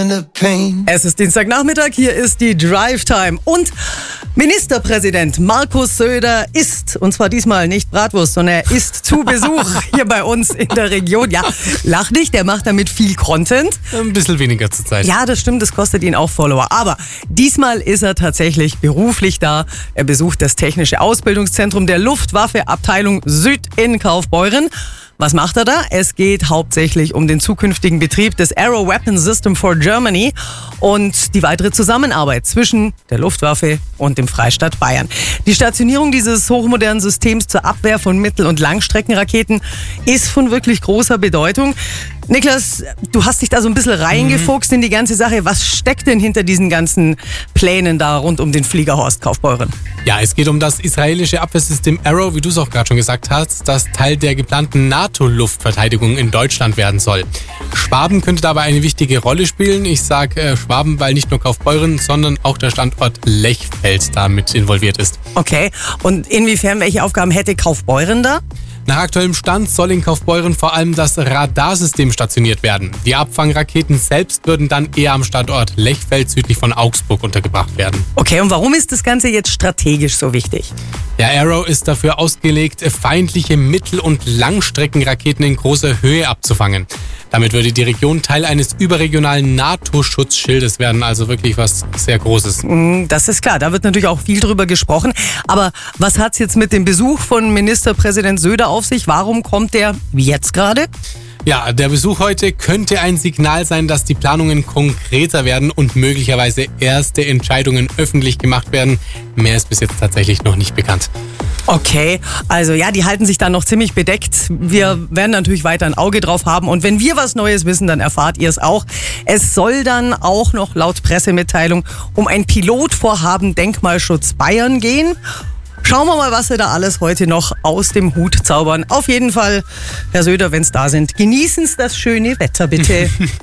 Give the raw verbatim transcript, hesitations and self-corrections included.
and the pain. Es ist Dienstagnachmittag, hier ist die Drive Time und Ministerpräsident Markus Söder isst, und zwar diesmal nicht Bratwurst, sondern er ist zu Besuch hier bei uns in der Region. Ja, lach nicht, der macht damit viel Content. Ein bisschen weniger zur Zeit. Ja, das stimmt, das kostet ihn auch Follower. Aber diesmal ist er tatsächlich beruflich da. Er besucht das Technische Ausbildungszentrum der Luftwaffe-Abteilung Süd in Kaufbeuren. Was macht er da? Es geht hauptsächlich um den zukünftigen Betrieb des Aero Weapon System for Germany und die weitere Zusammenarbeit zwischen der Luftwaffe und dem Freistaat Bayern. Die Stationierung dieses hochmodernen Systems zur Abwehr von Mittel- und Langstreckenraketen ist von wirklich großer Bedeutung. Niklas, du hast dich da so ein bisschen reingefuchst mhm. in die ganze Sache. Was steckt denn hinter diesen ganzen Plänen da rund um den Fliegerhorst Kaufbeuren? Ja, es geht um das israelische Abwehrsystem Arrow, wie du es auch gerade schon gesagt hast, das Teil der geplanten NATO-Luftverteidigung in Deutschland werden soll. Schwaben könnte dabei eine wichtige Rolle spielen. Ich sage äh, Schwaben, weil nicht nur Kaufbeuren, sondern auch der Standort Lechfeld damit involviert ist. Okay, und inwiefern, welche Aufgaben hätte Kaufbeuren da? Nach aktuellem Stand soll in Kaufbeuren vor allem das Radarsystem stationiert werden. Die Abfangraketen selbst würden dann eher am Standort Lechfeld südlich von Augsburg untergebracht werden. Okay, und warum ist das Ganze jetzt strategisch so wichtig? Der Arrow ist dafür ausgelegt, feindliche Mittel- und Langstreckenraketen in großer Höhe abzufangen. Damit würde die Region Teil eines überregionalen NATO-Schutzschildes werden, also wirklich was sehr Großes. Das ist klar, da wird natürlich auch viel drüber gesprochen. Aber was hat es jetzt mit dem Besuch von Ministerpräsident Söder auf sich? Warum kommt der jetzt gerade? Ja, der Besuch heute könnte ein Signal sein, dass die Planungen konkreter werden und möglicherweise erste Entscheidungen öffentlich gemacht werden. Mehr ist bis jetzt tatsächlich noch nicht bekannt. Okay, also ja, die halten sich dann noch ziemlich bedeckt. Wir werden natürlich weiter ein Auge drauf haben und wenn wir was Neues wissen, dann erfahrt ihr es auch. Es soll dann auch noch laut Pressemitteilung um ein Pilotvorhaben Denkmalschutz Bayern gehen. Schauen wir mal, was wir da alles heute noch aus dem Hut zaubern. Auf jeden Fall, Herr Söder, wenn es da sind, genießen Sie das schöne Wetter bitte.